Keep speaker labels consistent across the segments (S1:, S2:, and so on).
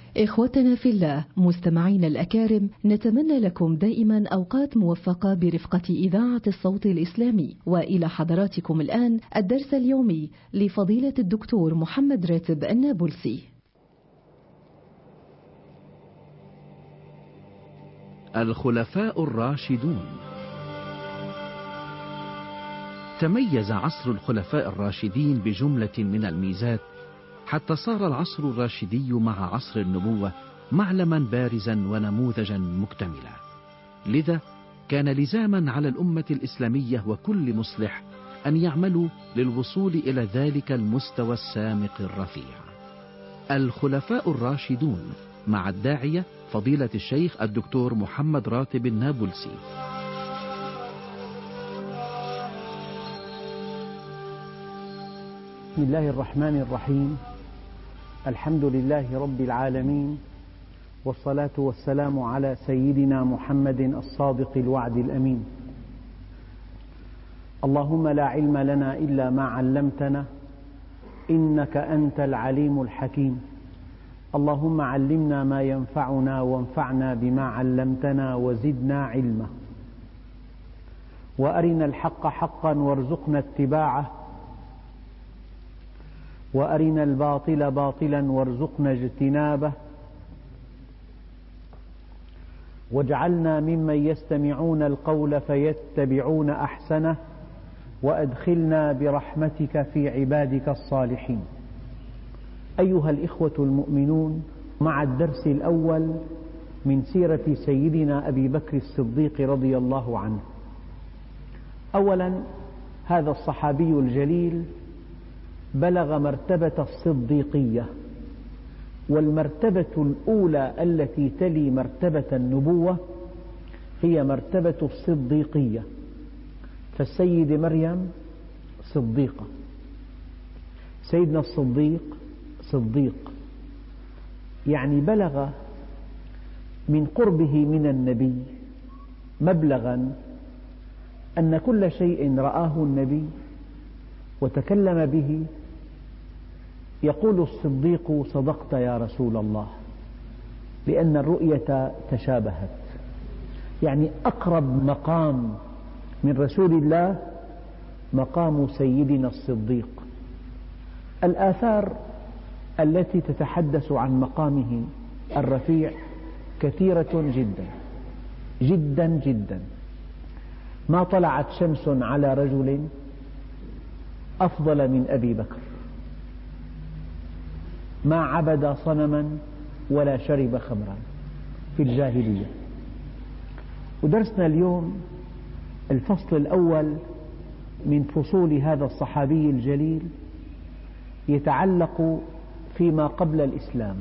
S1: إخوتنا في الله، مستمعين الأكارم، نتمنى لكم دائما أوقات موفقة برفقة إذاعة الصوت الإسلامي. وإلى حضراتكم الآن الدرس اليومي لفضيلة الدكتور محمد راتب النابلسي.
S2: الخلفاء الراشدون. تميز عصر الخلفاء الراشدين بجملة من الميزات، حتى صار العصر الراشدي مع عصر النبوة معلما بارزا ونموذجا مكتملا. لذا كان لزاما على الأمة الإسلامية وكل مصلح أن يعملوا للوصول إلى ذلك المستوى السامق الرفيع. الخلفاء الراشدون مع الداعية فضيلة الشيخ الدكتور محمد راتب النابلسي.
S3: بسم الله الرحمن الرحيم. الحمد لله رب العالمين، والصلاة والسلام على سيدنا محمد الصادق الوعد الأمين. اللهم لا علم لنا إلا ما علمتنا، إنك أنت العليم الحكيم. اللهم علمنا ما ينفعنا وانفعنا بما علمتنا وزدنا علما، وأرنا الحق حقا وارزقنا اتباعه، وأرنا الباطل باطلا وارزقنا اجتنابه، واجعلنا ممن يستمعون القول فيتبعون أحسنه، وأدخلنا برحمتك في عبادك الصالحين. أيها الإخوة المؤمنون، مع الدرس الأول من سيرة سيدنا أبي بكر الصديق رضي الله عنه. أولا، هذا الصحابي الجليل بلغ مرتبة الصديقية، والمرتبة الأولى التي تلي مرتبة النبوة هي مرتبة الصديقية. فالسيد مريم صديقة، سيدنا الصديق صديق، يعني بلغ من قربه من النبي مبلغا أن كل شيء رآه النبي وتكلم به يقول الصديق: صدقت يا رسول الله، لأن الرؤية تشابهت. يعني أقرب مقام من رسول الله مقام سيدنا الصديق. الآثار التي تتحدث عن مقامه الرفيع كثيرة جدا جدا جدا. ما طلعت شمس على رجل أفضل من أبي بكر، ما عبد صنما ولا شرب خمرا في الجاهلية. ودرسنا اليوم الفصل الأول من فصول هذا الصحابي الجليل، يتعلق فيما قبل الإسلام.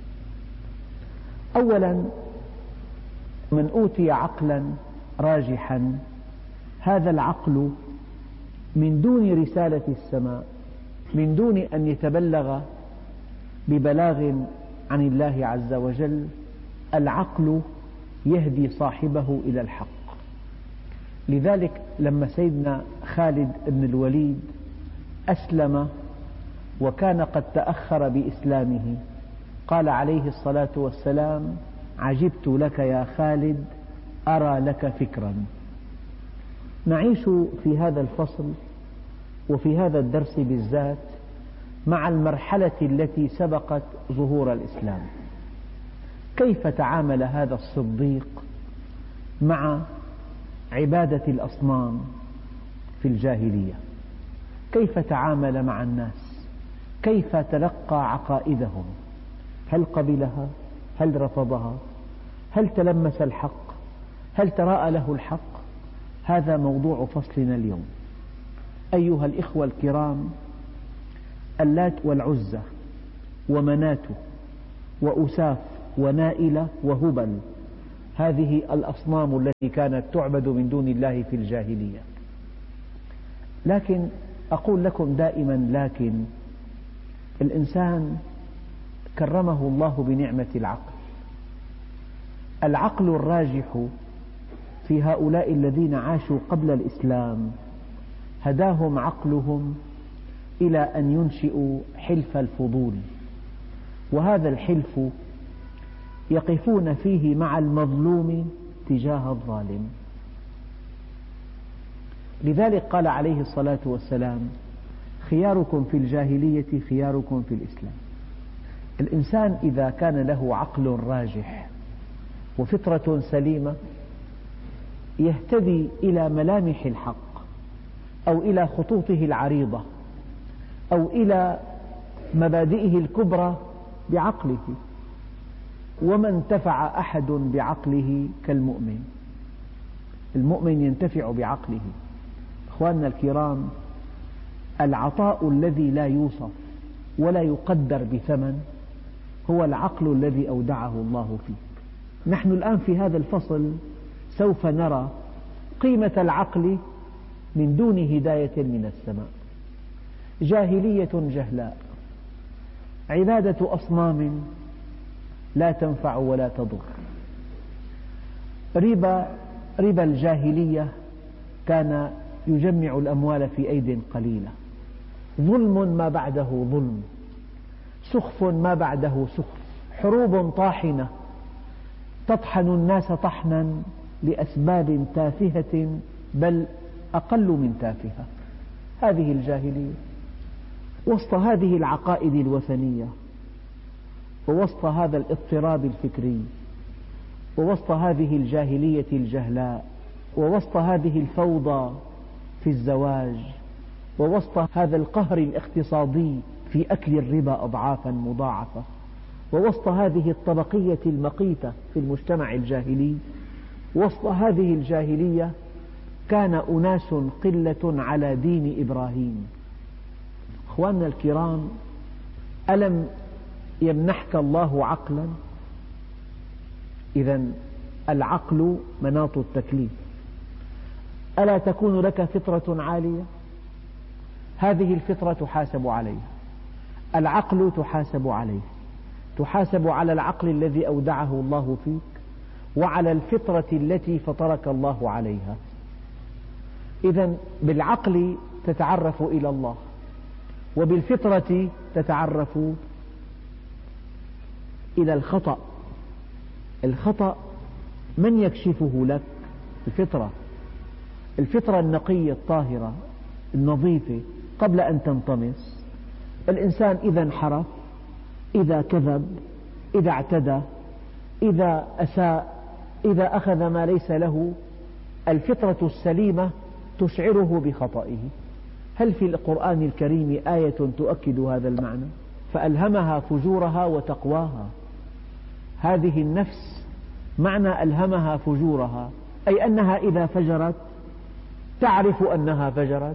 S3: أولا، من أوتي عقلا راجحا، هذا العقل من دون رسالة السماء، من دون أن يتبلغ ببلاغ عن الله عز وجل، العقل يهدي صاحبه إلى الحق. لذلك لما سيدنا خالد بن الوليد أسلم وكان قد تأخر بإسلامه، قال عليه الصلاة والسلام: عجبت لك يا خالد، أرى لك فكرا. نعيش في هذا الفصل وفي هذا الدرس بالذات مع المرحلة التي سبقت ظهور الإسلام. كيف تعامل هذا الصديق مع عبادة الأصنام في الجاهلية؟ كيف تعامل مع الناس؟ كيف تلقى عقائدهم؟ هل قبلها؟ هل رفضها؟ هل تلمس الحق؟ هل تراءى له الحق؟ هذا موضوع فصلنا اليوم. أيها الإخوة الكرام، اللات والعزى ومناة وأساف ونائلة وهبل، هذه الأصنام التي كانت تعبد من دون الله في الجاهلية. لكن أقول لكم دائما لكن، الإنسان كرمه الله بنعمة العقل. العقل الراجح في هؤلاء الذين عاشوا قبل الإسلام هداهم عقلهم إلى أن ينشئوا حلف الفضول. وهذا الحلف يقفون فيه مع المظلوم تجاه الظالم. لذلك قال عليه الصلاة والسلام: خياركم في الجاهلية خياركم في الإسلام. الإنسان إذا كان له عقل راجح وفطرة سليمة يهتدي إلى ملامح الحق أو إلى خطوطه العريضة أو إلى مبادئه الكبرى بعقله، وما انتفع أحد بعقله كالمؤمن. المؤمن ينتفع بعقله. أخواننا الكرام، العطاء الذي لا يوصف ولا يقدر بثمن هو العقل الذي أودعه الله فيك. نحن الآن في هذا الفصل سوف نرى قيمة العقل من دون هداية من السماء. جاهلية جهلاء، عبادة أصنام لا تنفع ولا تضر. ربا الجاهلية كان يجمع الأموال في أيد قليلة، ظلم ما بعده ظلم، سخف ما بعده سخف، حروب طاحنة تطحن الناس طحنا لأسباب تافهة بل أقل من تافهة. هذه الجاهلية. وسط هذه العقائد الوثنية، ووسط هذا الاضطراب الفكري، ووسط هذه الجاهلية الجهلاء، ووسط هذه الفوضى في الزواج، ووسط هذا القهر الاقتصادي في أكل الربا أضعافا مضاعفة، ووسط هذه الطبقية المقيتة في المجتمع الجاهلي، وسط هذه الجاهلية كان أناس قلة على دين إبراهيم. أخواننا الكرام، ألم يمنحك الله عقلا؟ إذن العقل مناط التكليف. ألا تكون لك فطرة عالية؟ هذه الفطرة تحاسب عليها، العقل تحاسب عليه، تحاسب على العقل الذي أودعه الله فيك وعلى الفطرة التي فطرك الله عليها. إذن بالعقل تتعرف إلى الله، وبالفطرة تتعرف إلى الخطأ. الخطأ من يكشفه لك؟ الفطرة النقية الطاهرة النظيفة قبل أن تنطمس. الإنسان إذا انحرف، إذا كذب، إذا اعتدى، إذا أساء، إذا أخذ ما ليس له، الفطرة السليمة تشعره بخطئه. هل في القرآن الكريم آية تؤكد هذا المعنى؟ فألهمها فجورها وتقواها. هذه النفس معنى ألهمها فجورها، أي أنها إذا فجرت تعرف أنها فجرت.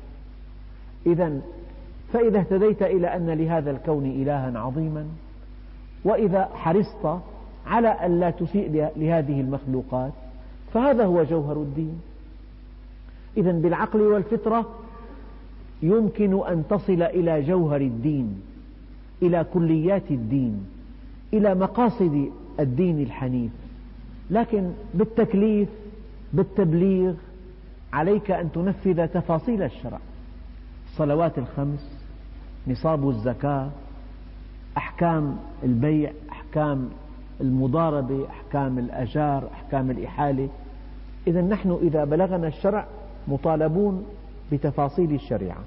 S3: فإذا اهتديت إلى أن لهذا الكون إلها عظيما، وإذا حرصت على أن لا تسيء لهذه المخلوقات، فهذا هو جوهر الدين. إذن بالعقل والفطرة يمكن أن تصل إلى جوهر الدين، إلى كليات الدين، إلى مقاصد الدين الحنيف. لكن بالتكليف، بالتبليغ، عليك أن تنفذ تفاصيل الشرع: الصلوات الخمس، نصاب الزكاة، أحكام البيع، أحكام المضاربة، أحكام الأجار، أحكام الإحالة. إذن نحن إذا بلغنا الشرع مطالبون بتفاصيل الشريعة.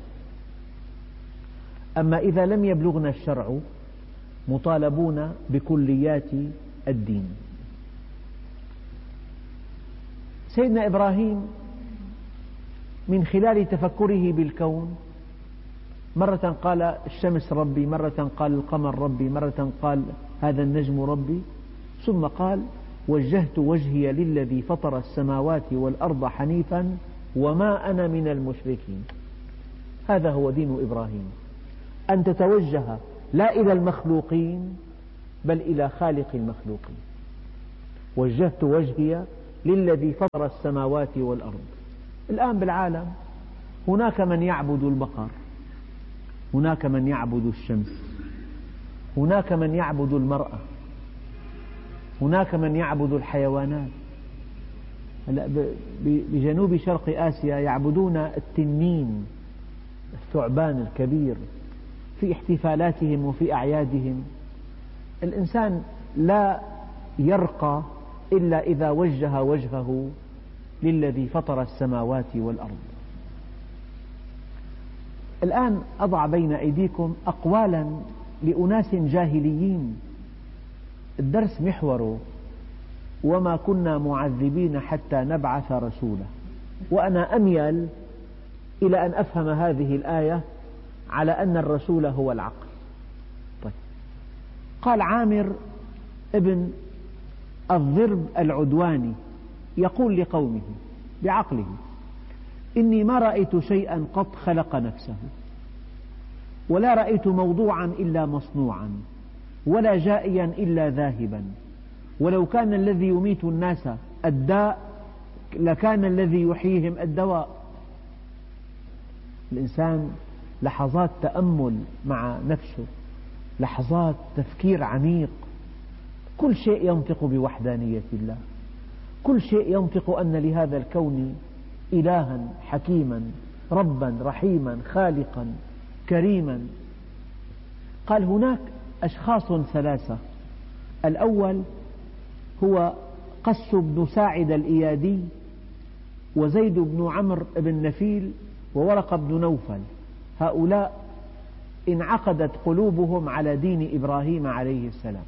S3: أما إذا لم يبلغنا الشرع مطالبون بكليات الدين. سيدنا إبراهيم من خلال تفكره بالكون مرة قال الشمس ربي، مرة قال القمر ربي، مرة قال هذا النجم ربي، ثم قال وجهت وجهي للذي فطر السماوات والأرض حنيفا وما أنا من المشركين. هذا هو دين إبراهيم، أن تتوجه لا إلى المخلوقين بل إلى خالق المخلوقين. وجهت وجهي للذي فطر السماوات والأرض. الآن بالعالم هناك من يعبد البقر، هناك من يعبد الشمس، هناك من يعبد المرأة، هناك من يعبد الحيوانات. بجنوب شرق آسيا يعبدون التنين، الثعبان الكبير، في احتفالاتهم وفي أعيادهم. الإنسان لا يرقى إلا إذا وجه وجهه للذي فطر السماوات والأرض. الآن أضع بين أيديكم أقوالا لأناس جاهليين، الدرس محوره وما كنا معذبين حتى نبعث رسولا، وأنا أميل إلى أن أفهم هذه الآية على أن الرسول هو العقل. طيب. قال عامر ابن الضرب العدواني يقول لقومه بعقله: إني ما رأيت شيئا قط خلق نفسه، ولا رأيت موضوعا إلا مصنوعا، ولا جائيا إلا ذاهبا، ولو كان الذي يميت الناس الداء لكان الذي يحييهم الدواء. الإنسان لحظات تأمل مع نفسه، لحظات تفكير عميق، كل شيء ينطق بوحدانية الله، كل شيء ينطق أن لهذا الكون إلها حكيما ربا رحيما خالقا كريما. قال هناك أشخاص ثلاثة: الأول هو قس بن ساعد الإيادي، وزيد بن عمرو بن نفيل، وورقة بن نوفل. هؤلاء انعقدت قلوبهم على دين إبراهيم عليه السلام.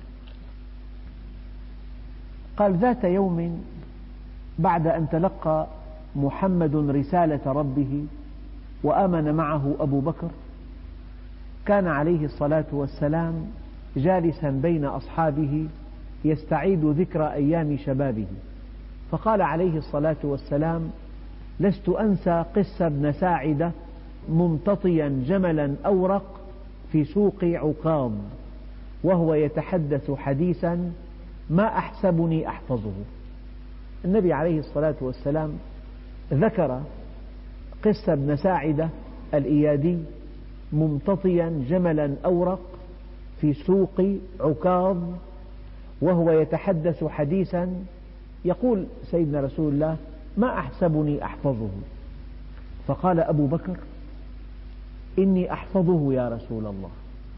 S3: قال ذات يوم بعد أن تلقى محمد رسالة ربه وآمن معه أبو بكر، كان عليه الصلاة والسلام جالسا بين أصحابه يستعيد ذكرى أيام شبابه، فقال عليه الصلاة والسلام: لست أنسى قس بن ساعدة ممتطيا جملا أورق في سوق عكاظ وهو يتحدث حديثا ما أحسبني أحفظه. النبي عليه الصلاة والسلام ذكر قس بن ساعدة الإيادي ممتطيا جملا أورق في سوق عكاظ وهو يتحدث حديثا، يقول سيدنا رسول الله: ما أحسبني أحفظه. فقال أبو بكر: إني أحفظه يا رسول الله،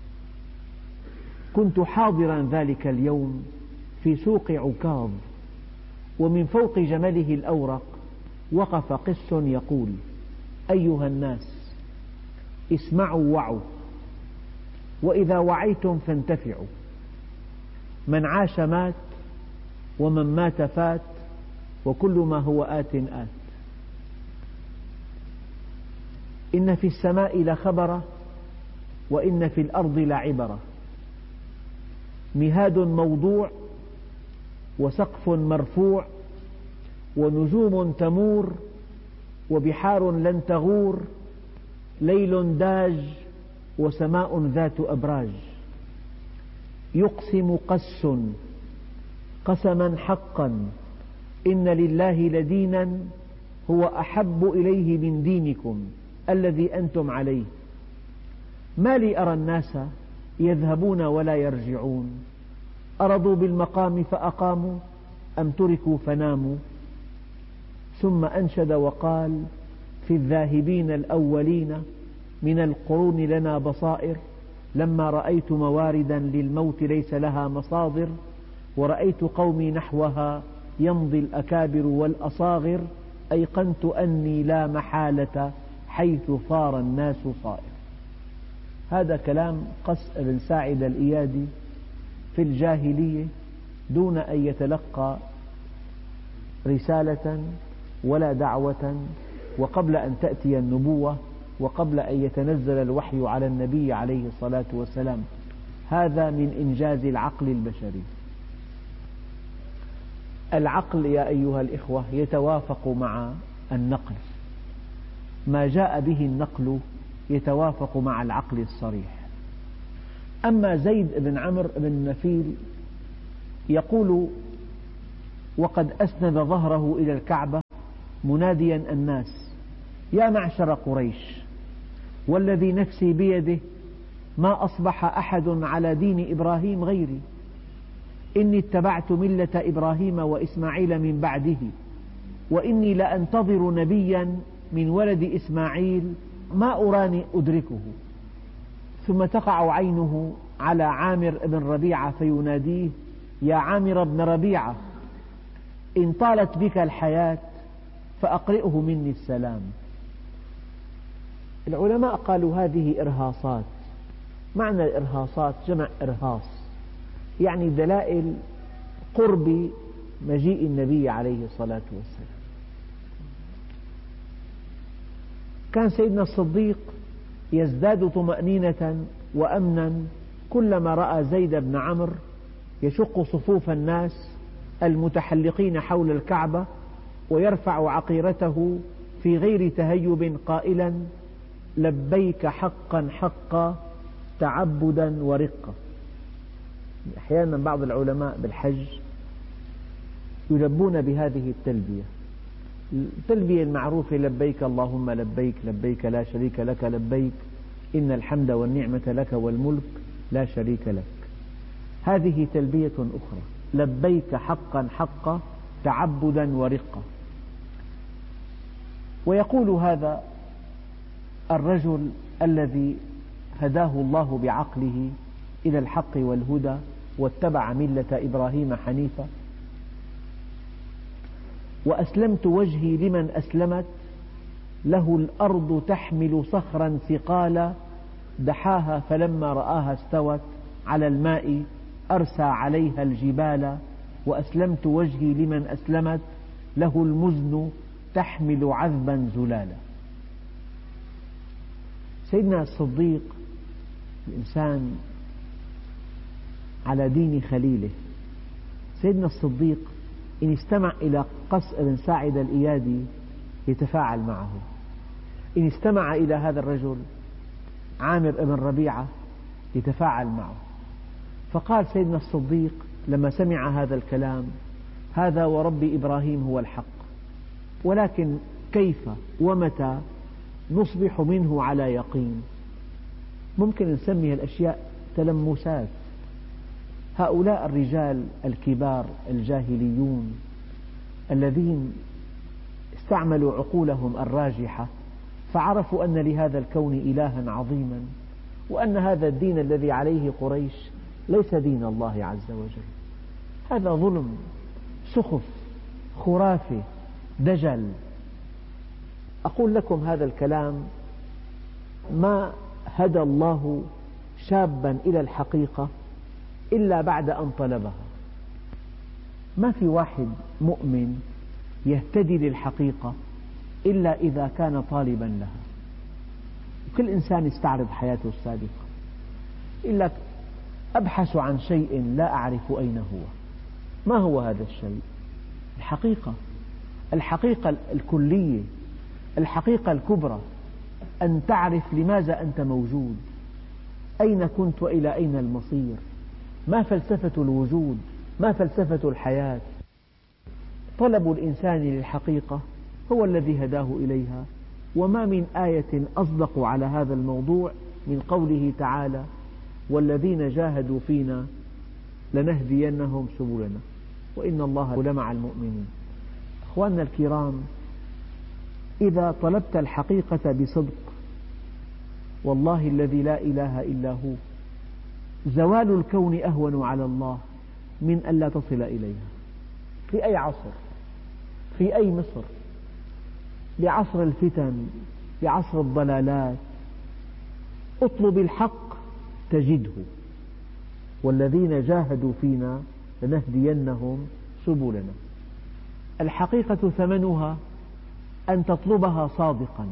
S3: كنت حاضرا ذلك اليوم في سوق عكاظ، ومن فوق جمله الأورق وقف قس يقول: أيها الناس، اسمعوا وعوا، وإذا وعيتم فانتفعوا، من عاش مات، ومن مات فات، وكل ما هو آت آت. إن في السماء لخبرة، وإن في الأرض لعبرة، مهاد موضوع، وسقف مرفوع، ونجوم تمور، وبحار لن تغور، ليل داج، وسماء ذات أبراج. يقسم قس قسما حقا، إن لله لدينا هو أحب إليه من دينكم الذي أنتم عليه. ما لي أرى الناس يذهبون ولا يرجعون، أرضوا بالمقام فأقاموا أم تركوا فناموا. ثم أنشد وقال: في الذاهبين الأولين من القرون لنا بصائر، لما رأيت مواردا للموت ليس لها مصادر، ورأيت قومي نحوها يمضي الأكابر والأصاغر، أيقنت أني لا محالة حيث صار الناس صائر. هذا كلام قس بن ساعد الإيادي في الجاهلية دون أن يتلقى رسالة ولا دعوة، وقبل أن تأتي النبوة، وقبل أن يتنزل الوحي على النبي عليه الصلاة والسلام. هذا من إنجاز العقل البشري. العقل يا أيها الإخوة يتوافق مع النقل، ما جاء به النقل يتوافق مع العقل الصريح. أما زيد بن عمرو بن نفيل يقول: وقد أسند ظهره إلى الكعبة مناديا الناس: يا معشر قريش، والذي نفسي بيده ما أصبح أحد على دين إبراهيم غيري، إني اتبعت ملة إبراهيم وإسماعيل من بعده، وإني لأنتظر نبيا من ولد إسماعيل ما أراني أدركه. ثم تقع عينه على عامر بن ربيعة فيناديه: يا عامر بن ربيعة إن طالت بك الحياة فأقرئه مني السلام. العلماء قالوا هذه إرهاصات. معنى الإرهاصات جمع إرهاص، يعني دلائل قرب مجيء النبي عليه الصلاة والسلام. كان سيدنا الصديق يزداد طمأنينة وأمنا كلما رأى زيد بن عمرو يشق صفوف الناس المتحلقين حول الكعبة ويرفع عقيرته في غير تهيب قائلا لبيك حقا حقا تعبدا ورقا. أحيانا بعض العلماء بالحج يلبون بهذه التلبية، التلبية المعروفة لبيك اللهم لبيك لبيك لا شريك لك لبيك إن الحمد والنعمة لك والملك لا شريك لك. هذه تلبية أخرى، لبيك حقا حقا تعبدا ورقا. ويقول هذا الرجل الذي هداه الله بعقله إلى الحق والهدى واتبع ملة إبراهيم حنيفا: وأسلمت وجهي لمن أسلمت له الأرض تحمل صخرا ثقالا دحاها فلما رآها استوت على الماء أرسى عليها الجبال. وأسلمت وجهي لمن أسلمت له المزن تحمل عذبا زلالا. سيدنا الصديق الإنسان على دين خليله. سيدنا الصديق إن استمع إلى قس بن ساعد الإيادي يتفاعل معه، إن استمع إلى هذا الرجل عامر بن ربيعة يتفاعل معه. فقال سيدنا الصديق لما سمع هذا الكلام: هذا ورب إبراهيم هو الحق، ولكن كيف ومتى نصبح منه على يقين؟ ممكن نسمي الأشياء تلمسات. هؤلاء الرجال الكبار الجاهليون الذين استعملوا عقولهم الراجحة فعرفوا أن لهذا الكون إلها عظيما، وأن هذا الدين الذي عليه قريش ليس دين الله عز وجل، هذا ظلم، سخف، خرافة، دجل. أقول لكم هذا الكلام: ما هدى الله شابا إلى الحقيقة إلا بعد أن طلبها. ما في واحد مؤمن يهتدي للحقيقة إلا إذا كان طالبا لها. كل إنسان يستعرض حياته السابقة، يقول لك أبحث عن شيء لا أعرف أين هو. ما هو هذا الشيء؟ الحقيقة، الحقيقة الكلية، الحقيقة الكبرى، أن تعرف لماذا أنت موجود، أين كنت وإلى أين المصير، ما فلسفة الوجود، ما فلسفة الحياة. طلب الإنسان للحقيقة هو الذي هداه إليها. وما من آية أصدق على هذا الموضوع من قوله تعالى: والذين جاهدوا فينا لنهدينهم سبلنا وإن الله لمع المؤمنين. أخواننا الكرام، إذا طلبت الحقيقة بصدق والله الذي لا إله إلا هو زوال الكون أهون على الله من أن لا تصل إليها. في أي عصر، في أي مصر، بعصر الفتن، بعصر الضلالات، اطلب الحق تجده. والذين جاهدوا فينا لنهدينهم سبلنا. الحقيقة ثمنها أن تطلبها صادقا.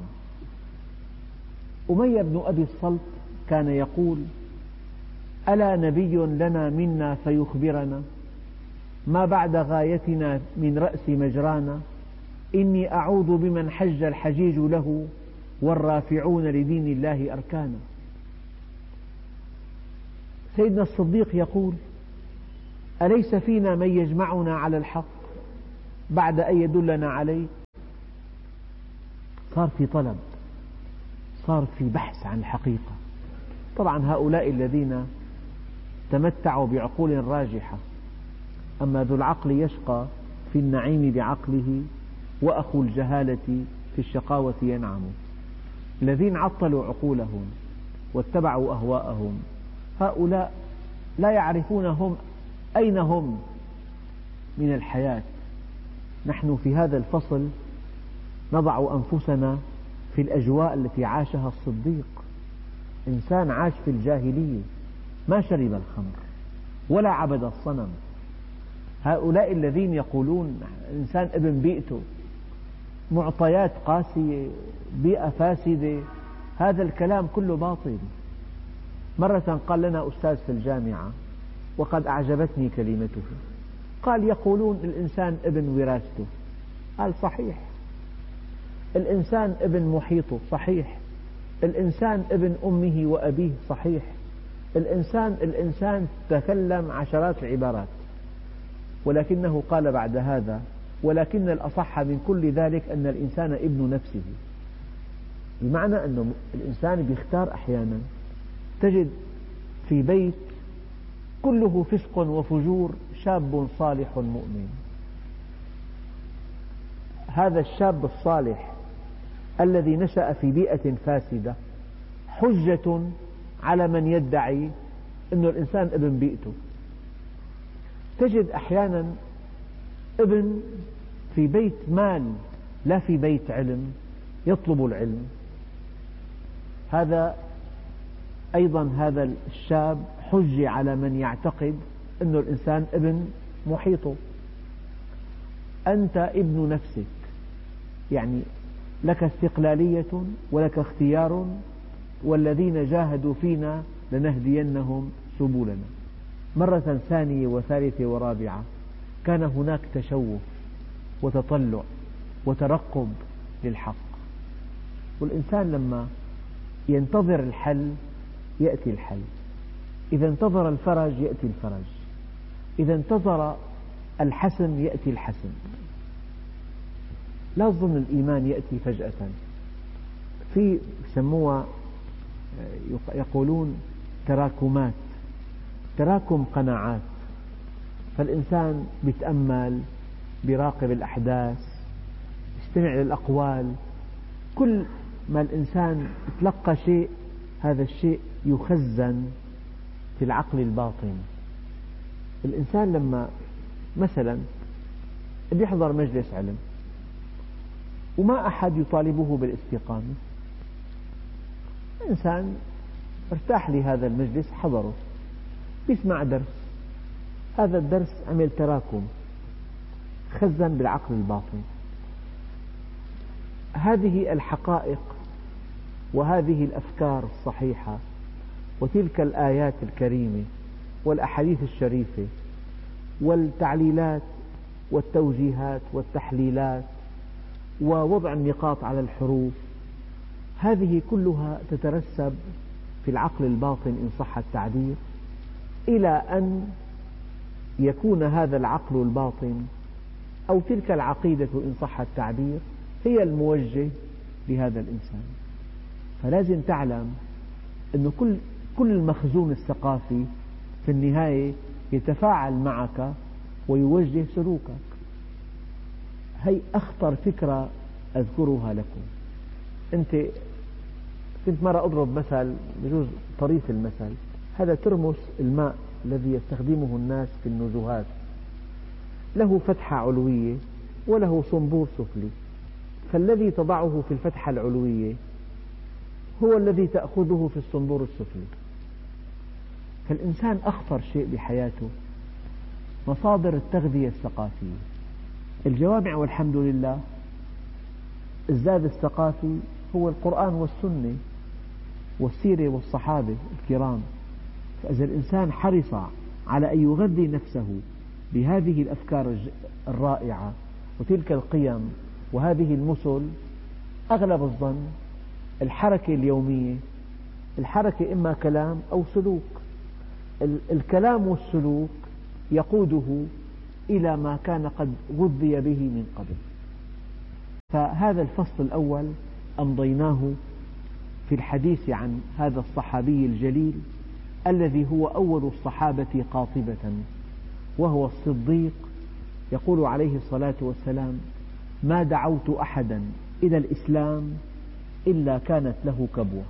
S3: أمية بن أبي الصلت كان يقول: ألا نبي لنا منا فيخبرنا ما بعد غايتنا من رأس مجرانا إني أعوذ بمن حج الحجيج له والرافعون لدين الله أركانا. سيدنا الصديق يقول: أليس فينا من يجمعنا على الحق بعد أن يدلنا عليه؟ صار في طلب، صار في بحث عن الحقيقة. طبعا هؤلاء الذين تمتعوا بعقول راجحة، أما ذو العقل يشقى في النعيم بعقله وأخو الجهالة في الشقاوة ينعم. الذين عطلوا عقولهم واتبعوا أهواءهم هؤلاء لا يعرفون هم أين هم من الحياة. نحن في هذا الفصل نضع أنفسنا في الأجواء التي عاشها الصديق. إنسان عاش في الجاهلية، ما شرب الخمر ولا عبد الصنم. هؤلاء الذين يقولون الإنسان ابن بيئته، معطيات قاسية، بيئة فاسدة، هذا الكلام كله باطل. مرة قال لنا أستاذ في الجامعة وقد أعجبتني كلمته، قال يقولون الإنسان ابن وراثته. قال صحيح، الإنسان ابن محيطه، صحيح، الإنسان ابن أمه وأبيه، صحيح، الإنسان تكلم عشرات العبارات، ولكنه قال بعد هذا: ولكن الأصح من كل ذلك أن الإنسان ابن نفسه. بمعنى أن الإنسان بيختار أحيانا. تجد في بيت كله فسق وفجور شاب صالح مؤمن. هذا الشاب الصالح الذي نشأ في بيئة فاسدة حجة على من يدعي أن الإنسان ابن بيئته. تجد أحيانا ابن في بيت مال لا في بيت علم يطلب العلم. هذا أيضا هذا الشاب حجة على من يعتقد أن الإنسان ابن محيطه. أنت ابن نفسك، يعني لك استقلالية ولك اختيار، والذين جاهدوا فينا لنهدينهم سبلنا. مرة ثانية وثالثة ورابعة كان هناك تشوف وتطلع وترقب للحق، والإنسان لما ينتظر الحل يأتي الحل. إذا انتظر الفرج يأتي الفرج، إذا انتظر الحسم يأتي الحسم. لا تظن الإيمان يأتي فجأة. في يسموها يقولون تراكمات، تراكم قناعات. فالإنسان يتأمل، يراقب الأحداث، يستمع للأقوال. كل ما الإنسان يتلقى شيء هذا الشيء يخزن في العقل الباطن. الإنسان لما مثلا يحضر مجلس علم وما أحد يطالبه بالاستقامة، إنسان ارتاح لهذا المجلس، حضره، يسمع درس، هذا الدرس عمل تراكم، خزن بالعقل الباطن. هذه الحقائق وهذه الأفكار الصحيحة وتلك الآيات الكريمة والأحاديث الشريفة والتعليلات والتوجيهات والتحليلات ووضع النقاط على الحروف، هذه كلها تترسب في العقل الباطن إن صح التعبير، إلى أن يكون هذا العقل الباطن أو تلك العقيدة إن صح التعبير هي الموجه لهذا الإنسان. فلازم تعلم أن كل المخزون الثقافي في النهاية يتفاعل معك ويوجه سلوكك. هي أخطر فكرة أذكرها لكم. أنت كنت مرة أضرب مثل، بجوز طريف المثل، هذا ترمس الماء الذي يستخدمه الناس في النزهات، له فتحة علوية وله صنبور سفلي، فالذي تضعه في الفتحة العلوية هو الذي تأخذه في الصنبور السفلي. فالإنسان أخطر شيء بحياته مصادر التغذية الثقافية. الجوامع والحمد لله الزاد الثقافي هو القرآن والسنة والسيرة والصحابة الكرام. فإذا الإنسان حرص على أن يغذي نفسه بهذه الأفكار الرائعة وتلك القيم وهذه المثل، أغلب الظن الحركة اليومية، الحركة إما كلام أو سلوك، الكلام والسلوك يقوده إلى ما كان قد غذي به من قبل. فهذا الفصل الأول أمضيناه في الحديث عن هذا الصحابي الجليل الذي هو أول الصحابة قاطبة، وهو الصديق. يقول عليه الصلاة والسلام: ما دعوت أحدا إلى الإسلام إلا كانت له كبوة.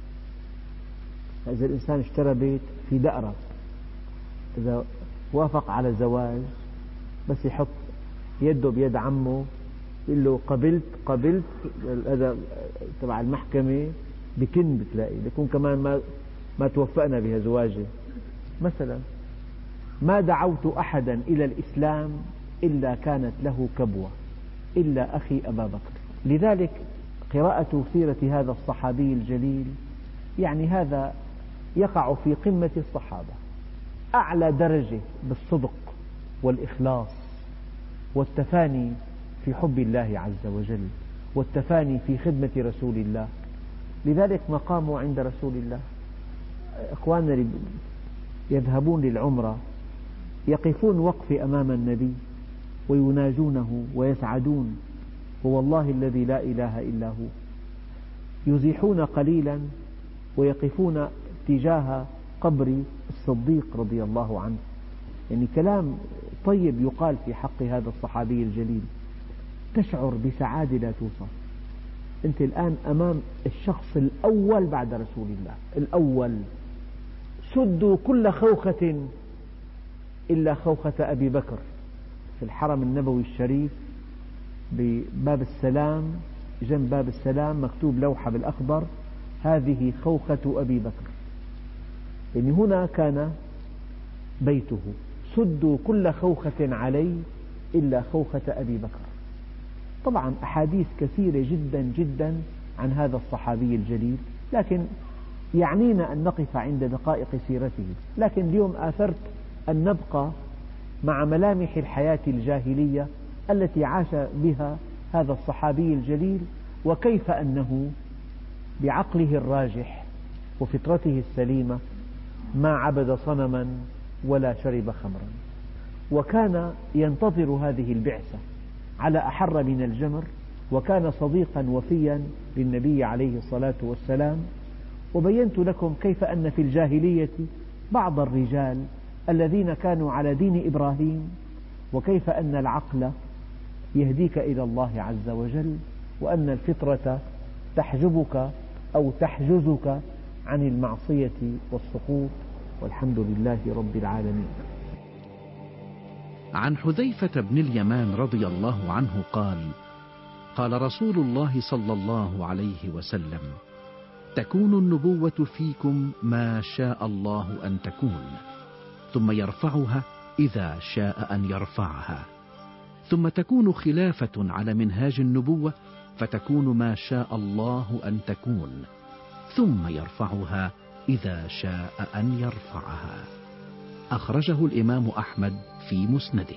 S3: فإذا الإنسان اشترى بيت في دأرة، إذا وافق على زواج بس يحط يده بيد عمه يقول له قبلت هذا تبع المحكمة، بكن بتلاقي بيكون كمان ما توفقنا بهالزواجة مثلا. ما دعوت أحدا إلى الإسلام إلا كانت له كبوة إلا أخي أبا بكر. لذلك قراءة سيرة هذا الصحابي الجليل يعني هذا يقع في قمة الصحابة، أعلى درجة بالصدق والإخلاص والتفاني في حب الله عز وجل والتفاني في خدمة رسول الله. لذلك مقامه عند رسول الله. إخواننا اللي يذهبون للعمرة يقفون وقف أمام النبي ويناجونه ويسعدون، ووالله الذي لا إله إلا هو. يزيحون قليلا ويقفون تجاه قبر الصديق رضي الله عنه. يعني كلام طيب يقال في حق هذا الصحابي الجليل، تشعر بسعادة لا توصف. أنت الآن أمام الشخص الأول بعد رسول الله، الأول. سدوا كل خوخة إلا خوخة أبي بكر في الحرم النبوي الشريف بباب السلام، جنب باب السلام مكتوب لوحة بالأخضر: هذه خوخة أبي بكر. يعني هنا كان بيته. سدوا كل خوخة علي إلا خوخة أبي بكر. طبعا أحاديث كثيرة جدا جدا عن هذا الصحابي الجليل، لكن يعنينا أن نقف عند دقائق سيرته. لكن اليوم آثرت أن نبقى مع ملامح الحياة الجاهلية التي عاش بها هذا الصحابي الجليل، وكيف أنه بعقله الراجح وفطرته السليمة ما عبد صنما ولا شرب خمرا، وكان ينتظر هذه البعثة على أحر من الجمر، وكان صديقا وفيا للنبي عليه الصلاة والسلام. وبينت لكم كيف أن في الجاهلية بعض الرجال الذين كانوا على دين إبراهيم، وكيف أن العقل يهديك إلى الله عز وجل، وأن الفطرة تحجبك أو تحجزك عن المعصية والسقوط. والحمد لله رب العالمين.
S2: عن حذيفة بن اليمان رضي الله عنه قال: قال رسول الله صلى الله عليه وسلم: تكون النبوة فيكم ما شاء الله أن تكون، ثم يرفعها إذا شاء أن يرفعها، ثم تكون خلافة على منهاج النبوة فتكون ما شاء الله أن تكون، ثم يرفعها إذا شاء أن يرفعها. أخرجه الإمام أحمد في مسنده.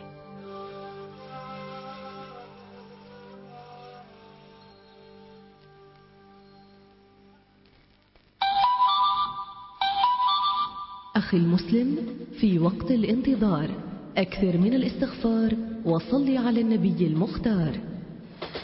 S1: أخي المسلم، في وقت الانتظار أكثر من الاستغفار وصل على النبي المختار.